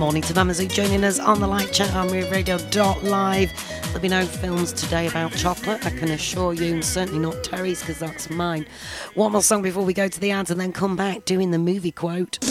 morning to Mamazu joining us on the light chat on Radio.live. There'll be no films today about chocolate, I can assure you, and certainly not Terry's because that's mine. One more song before we go to the ads and then come back doing the movie quote.